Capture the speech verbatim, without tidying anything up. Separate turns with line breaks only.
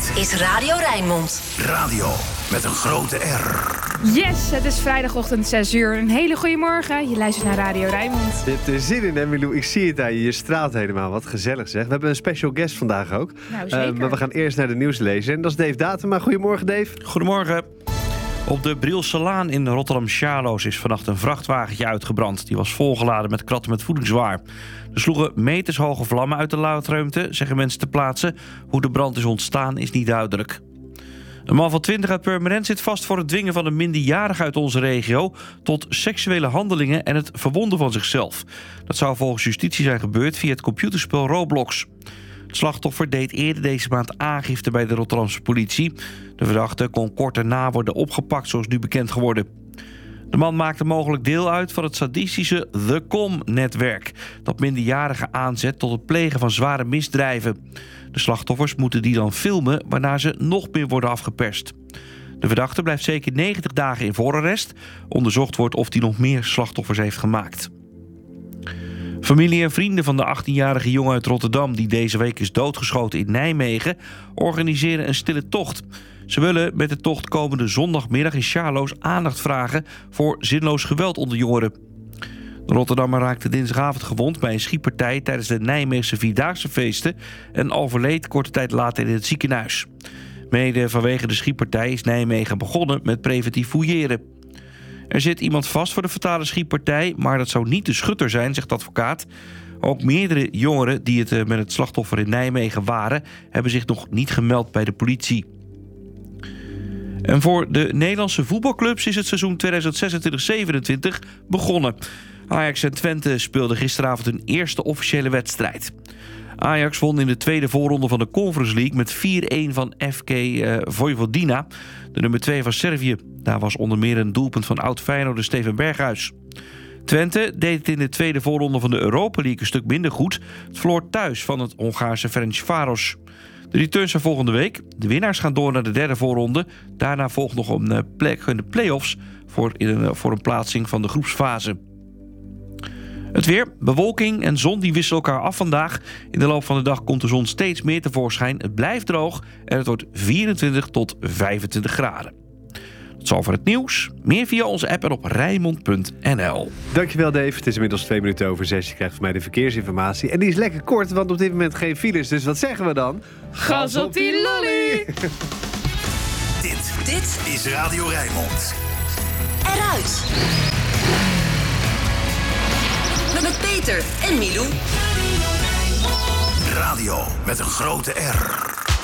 Dit is Radio Rijnmond.
Radio met een grote R.
Yes, het is vrijdagochtend zes uur. Een hele goede morgen. Je luistert naar Radio Rijnmond.
Je hebt er zin in, hè, Milou? Ik zie het aan je. Je straalt helemaal. Wat gezellig, zeg. We hebben een special guest vandaag ook.
Nou, zeker.
Uh, maar we gaan eerst naar de nieuwslezer. En dat is Dave Datema. Goedemorgen, Dave.
Goedemorgen. Op de Brielselaan in Rotterdam-Sjaloos is vannacht een vrachtwagentje uitgebrand. Die was volgeladen met kratten met voedingswaar. Er sloegen metershoge vlammen uit de laadruimte, zeggen mensen te plaatsen. Hoe de brand is ontstaan is niet duidelijk. Een man van twintig uit Purmerend zit vast voor het dwingen van een minderjarige uit onze regio tot seksuele handelingen en het verwonden van zichzelf. Dat zou volgens justitie zijn gebeurd via het computerspel Roblox. Het slachtoffer deed eerder deze maand aangifte bij de Rotterdamse politie. De verdachte kon kort daarna worden opgepakt, zoals nu bekend geworden. De man maakte mogelijk deel uit van het sadistische The Com-netwerk, dat minderjarigen aanzet tot het plegen van zware misdrijven. De slachtoffers moeten die dan filmen, waarna ze nog meer worden afgeperst. De verdachte blijft zeker negentig dagen in voorarrest. Onderzocht wordt of hij nog meer slachtoffers heeft gemaakt. Familie en vrienden van de achttienjarige jongen uit Rotterdam, die deze week is doodgeschoten in Nijmegen, organiseren een stille tocht. Ze willen met de tocht komende zondagmiddag in Sjaloos aandacht vragen voor zinloos geweld onder jongeren. De Rotterdammer raakte dinsdagavond gewond bij een schietpartij tijdens de Nijmeegse Vierdaagse feesten en overleed korte tijd later in het ziekenhuis. Mede vanwege de schietpartij is Nijmegen begonnen met preventief fouilleren. Er zit iemand vast voor de fatale schietpartij, maar dat zou niet de schutter zijn, zegt de advocaat. Ook meerdere jongeren die het met het slachtoffer in Nijmegen waren, hebben zich nog niet gemeld bij de politie. En voor de Nederlandse voetbalclubs is het seizoen tweeduizend zesentwintig zevenentwintig begonnen. Ajax en Twente speelden gisteravond hun eerste officiële wedstrijd. Ajax won in de tweede voorronde van de Conference League met vier-een van F K uh, Vojvodina, de nummer twee van Servië. Daar was onder meer een doelpunt van oud-Feyenoorder Steven Berghuis. Twente deed het in de tweede voorronde van de Europa League een stuk minder goed. Het verloor thuis van het Hongaarse Ferencváros. De returns zijn volgende week. De winnaars gaan door naar de derde voorronde. Daarna volgt nog een plek in de play-offs voor, in een, voor een plaatsing van de groepsfase. Het weer, bewolking en zon die wisselen elkaar af vandaag. In de loop van de dag komt de zon steeds meer tevoorschijn. Het blijft droog en het wordt vierentwintig tot vijfentwintig graden. Tot zover het nieuws. Meer via onze app en op Rijnmond punt n l.
Dankjewel, Dave. Het is inmiddels twee minuten over zes. Je krijgt van mij de verkeersinformatie. En die is lekker kort, want op dit moment geen files. Dus wat zeggen we dan?
Gas op die lolly!
Dit, dit is Radio Rijnmond.
Eruit. Met Peter en Milou.
Radio met een grote R.